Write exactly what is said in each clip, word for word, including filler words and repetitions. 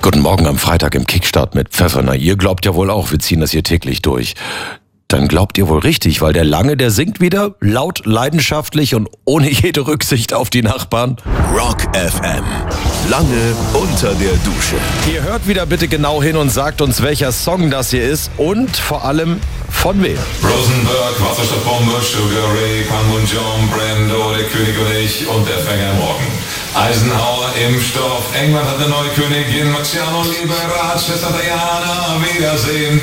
Guten Morgen am Freitag im Kickstart mit Pfeffer. Na, ihr glaubt ja wohl auch, wir ziehen das hier täglich durch. Dann glaubt ihr wohl richtig, weil der Lange, der singt wieder laut, leidenschaftlich und ohne jede Rücksicht auf die Nachbarn. Rock F M. Lange unter der Dusche. Ihr hört wieder bitte genau hin und sagt uns, welcher Song das hier ist und vor allem von wem. Rosenberg, Wasserstoffbombe, Sugar Ray, Panmunjom, Brando, der König und ich und der Fänger morgen. Eisenhower, Impfstoff, England hat eine neue Königin, Marciano, Liberat, Schwester Diana, Wiedersehen.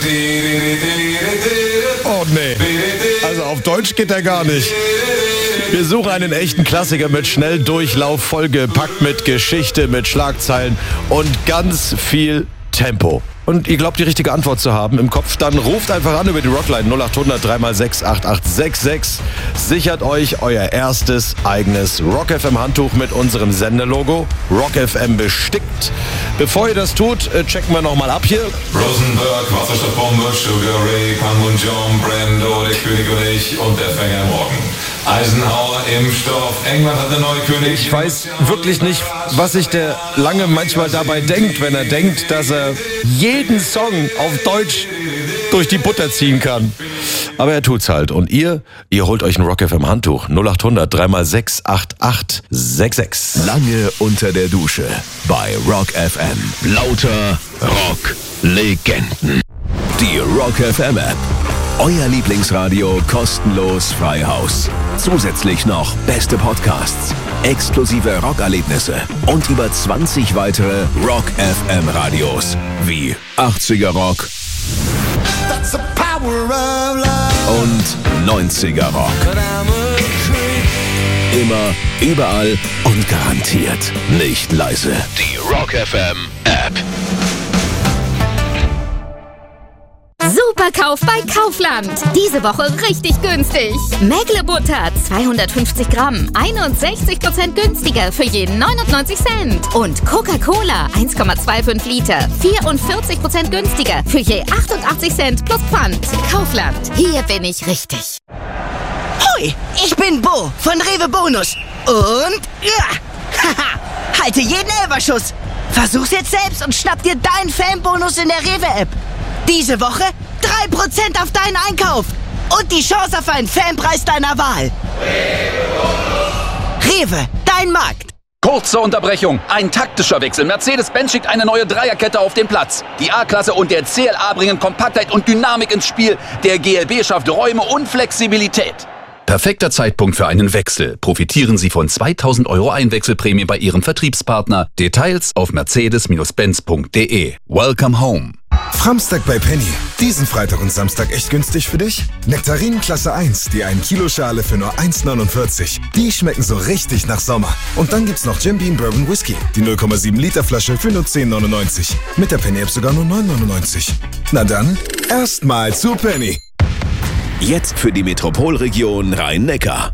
Oh nee, also auf Deutsch geht er gar nicht. Wir suchen einen echten Klassiker mit Schnelldurchlauf, vollgepackt mit Geschichte, mit Schlagzeilen und ganz viel Tempo. Und ihr glaubt, die richtige Antwort zu haben im Kopf, dann ruft einfach an über die Rockline null acht hundert drei mal sechs acht acht sechs sechs. Sichert euch euer erstes eigenes Rock F M Handtuch mit unserem Sendelogo. Rock F M bestickt. Bevor ihr das tut, checken wir nochmal ab hier. Rosenberg, Wasserstoffbombe, Sugar Ray, Panmunjom, Brando, der König und ich und der Fänger morgen. Eisenhower, Impfstoff, England hat eine neue Königin. Ich weiß wirklich nicht, was sich der Lange manchmal dabei denkt, wenn er denkt, dass er jeden Song auf Deutsch durch die Butter ziehen kann. Aber er tut's halt. Und ihr, ihr holt euch ein Rock F M Handtuch. null acht hundert drei mal sechs acht acht sechs sechs. Lange unter der Dusche bei Rock F M. Lauter Rock-Legenden. Die Rock F M App. Euer Lieblingsradio kostenlos frei Haus. Zusätzlich noch beste Podcasts, exklusive Rockerlebnisse und über zwanzig weitere Rock F M Radios wie achtziger Rock und neunziger Rock. Immer, überall und garantiert nicht leise. Die Rock F M App. Superkauf bei Kaufland. Diese Woche richtig günstig. Mägle-Butter zweihundertfünfzig Gramm, einundsechzig Prozent günstiger für jeden neunundneunzig Cent. Und Coca-Cola eins Komma fünfundzwanzig Liter, vierundvierzig Prozent günstiger für je achtundachtzig Cent plus Pfand. Kaufland, hier bin ich richtig. Hoi, ich bin Bo von Rewe Bonus. Und ja, haha, halte jeden Elferschuss. Versuch's jetzt selbst und schnapp dir deinen Fanbonus in der Rewe-App. Diese Woche drei Prozent auf deinen Einkauf und die Chance auf einen Fanpreis deiner Wahl. Rewe, dein Markt. Kurze Unterbrechung. Ein taktischer Wechsel. Mercedes-Benz schickt eine neue Dreierkette auf den Platz. Die A-Klasse und der C L A bringen Kompaktheit und Dynamik ins Spiel. Der G L B schafft Räume und Flexibilität. Perfekter Zeitpunkt für einen Wechsel. Profitieren Sie von zweitausend Euro Einwechselprämie bei Ihrem Vertriebspartner. Details auf mercedes Benz punkt de. Welcome home. Framstag bei Penny. Diesen Freitag und Samstag echt günstig für dich? Nektarinen Klasse eins, die ein Kilo Schale für nur eins neunundvierzig. Die schmecken so richtig nach Sommer. Und dann gibt's noch Jim Beam Bourbon Whisky, die null Komma sieben Liter Flasche für nur zehn neunundneunzig. Mit der Penny App sogar nur neun neunundneunzig. Na dann, erstmal zu Penny. Jetzt für die Metropolregion Rhein-Neckar.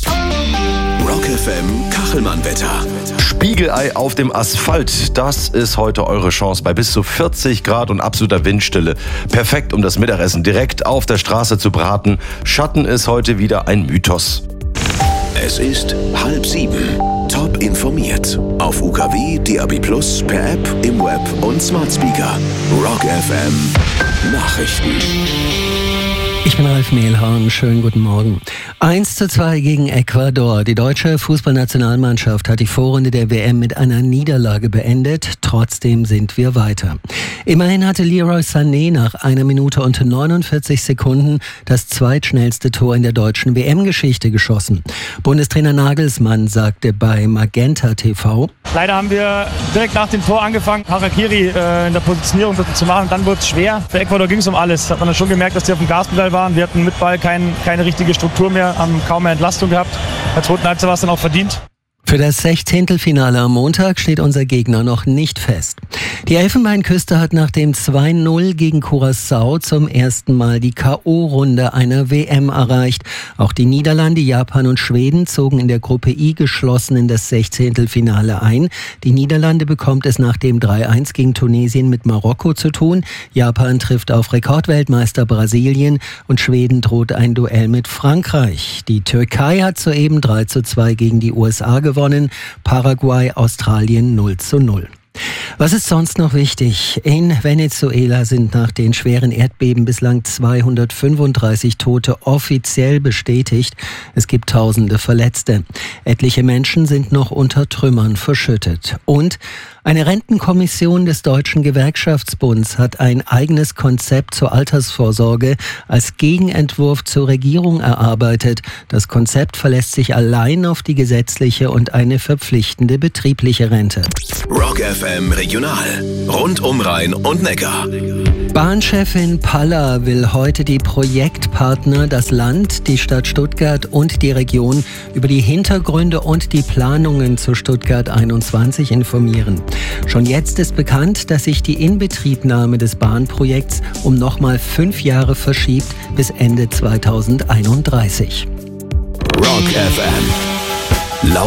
Rock F M Kachelmann-Wetter. Spiegelei auf dem Asphalt, das ist heute eure Chance bei bis zu vierzig Grad und absoluter Windstille. Perfekt, um das Mittagessen direkt auf der Straße zu braten. Schatten ist heute wieder ein Mythos. Es ist halb sieben. Top informiert. Auf U K W, D A B plus, per App, im Web und Smart Speaker. Rock F M Nachrichten. Ich bin Ralf Mehlhorn, schönen guten Morgen. eins zu zwei gegen Ecuador. Die deutsche Fußballnationalmannschaft hat die Vorrunde der W M mit einer Niederlage beendet. Trotzdem sind wir weiter. Immerhin hatte Leroy Sané nach einer Minute und neunundvierzig Sekunden das zweitschnellste Tor in der deutschen W M-Geschichte geschossen. Bundestrainer Nagelsmann sagte bei Magenta T V: Leider haben wir direkt nach dem Tor angefangen, Harakiri äh, in der Positionierung zu machen. Dann wurde es schwer. Für Ecuador ging es um alles. Hat man dann schon gemerkt, dass die auf dem Gaspedal waren. Wir hatten mit Ball kein, keine richtige Struktur mehr, haben kaum mehr Entlastung gehabt. In der zweiten Halbzeit war es dann auch verdient. Für das Sechzehntelfinale am Montag steht unser Gegner noch nicht fest. Die Elfenbeinküste hat nach dem zwei null gegen Curaçao zum ersten Mal die K O-Runde einer W M erreicht. Auch die Niederlande, Japan und Schweden zogen in der Gruppe I geschlossen in das Sechzehntelfinale ein. Die Niederlande bekommt es nach dem drei eins gegen Tunesien mit Marokko zu tun. Japan trifft auf Rekordweltmeister Brasilien und Schweden droht ein Duell mit Frankreich. Die Türkei hat soeben drei zu zwei gegen die U S A gewonnen. Paraguay, Australien null zu null. Was ist sonst noch wichtig? In Venezuela sind nach den schweren Erdbeben bislang zweihundertfünfunddreißig Tote offiziell bestätigt. Es gibt tausende Verletzte. Etliche Menschen sind noch unter Trümmern verschüttet. Und eine Rentenkommission des Deutschen Gewerkschaftsbunds hat ein eigenes Konzept zur Altersvorsorge als Gegenentwurf zur Regierung erarbeitet. Das Konzept verlässt sich allein auf die gesetzliche und eine verpflichtende betriebliche Rente. Rock F M Regional. Rund um Rhein und Neckar. Bahnchefin Palla will heute die Projektpartner, das Land, die Stadt Stuttgart und die Region über die Hintergründe und die Planungen zu Stuttgart einundzwanzig informieren. Schon jetzt ist bekannt, dass sich die Inbetriebnahme des Bahnprojekts um nochmal fünf Jahre verschiebt bis Ende zweitausendeinunddreißig. Rock F M.